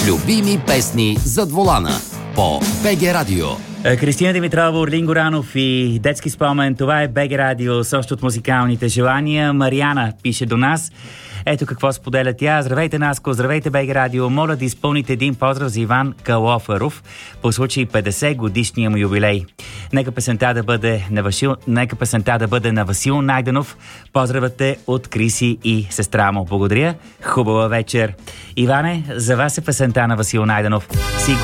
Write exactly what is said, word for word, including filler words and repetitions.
Любими песни зад волана по БГ Радио. Кристина Димитрова, Орлин Горанов и детски спомен. Това е БГ Радио, също от музикалните желания. Мариана пише до нас. Ето какво споделя тя. Здравейте, Наско, здравейте, БГ Радио. Моля да изпълните един поздрав за Иван Калоферов по случай петдесет годишния му юбилей. Нека песента да бъде на Васил, нека песента да бъде на Васил Найденов. Поздравате от Криси и сестра му. Благодаря. Хубава вечер. Иване, за вас е песента на Васил Найденов.